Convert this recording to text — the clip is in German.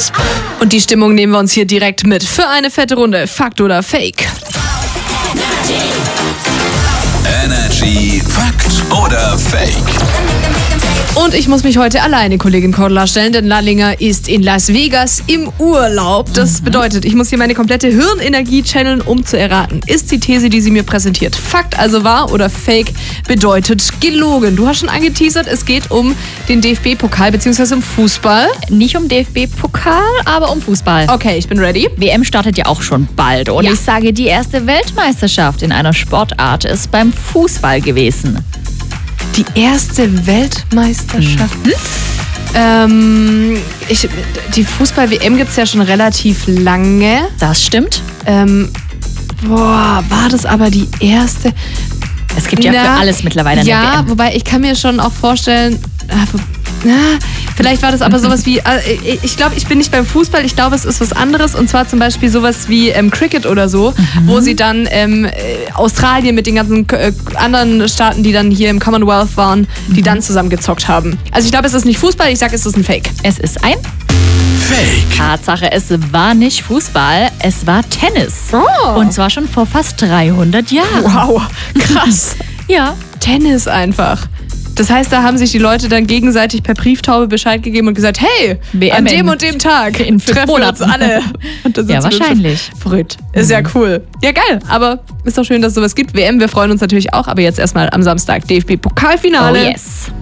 Fußball. Und die Stimmung nehmen wir uns hier direkt mit für eine fette Runde. Fakt oder Fake? Energy Fakt oder Fake? Und ich muss mich heute alleine Kollegin Cordula stellen, denn Lallinger ist in Las Vegas im Urlaub. Das bedeutet, ich muss hier meine komplette Hirnenergie channeln, um zu erraten, ist die These, die sie mir präsentiert, Fakt, also wahr, oder Fake, bedeutet gelogen. Du hast schon angeteasert, es geht um den DFB-Pokal bzw. um Fußball. Nicht um DFB-Pokal, aber um Fußball. Okay, ich bin ready. WM startet ja auch schon bald. Und Ja. ich sage, die erste Weltmeisterschaft in einer Sportart ist beim Fußball gewesen. Die erste Weltmeisterschaft. Die Fußball-WM gibt es ja schon relativ lange. Das stimmt. War das aber die erste? Es gibt ja für alles mittlerweile eine Ja, WM. wobei ich kann mir schon auch vorstellen, vielleicht war das aber sowas wie, ich glaube, ich bin nicht beim Fußball, ich glaube, es ist was anderes und zwar zum Beispiel sowas wie Cricket oder so, wo sie dann Australien mit den ganzen anderen Staaten, die dann hier im Commonwealth waren, die dann zusammen gezockt haben. Also ich glaube, es ist nicht Fußball, ich sage, es ist ein Fake. Es ist ein Fake. Tatsache, es war nicht Fußball, es war Tennis. Oh. Und zwar schon vor fast 300 Jahren. Wow, krass. Ja. Tennis einfach. Das heißt, da haben sich die Leute dann gegenseitig per Brieftaube Bescheid gegeben und gesagt, hey, WM an dem und dem Tag in 5 treffen wir uns Monaten. alle. Und dann Ja, sind sie wahrscheinlich. verrückt. Ist ja cool. Ja, geil. Aber ist doch schön, dass es sowas gibt. WM, wir freuen uns natürlich auch. Aber jetzt erstmal am Samstag DFB-Pokalfinale. Oh yes.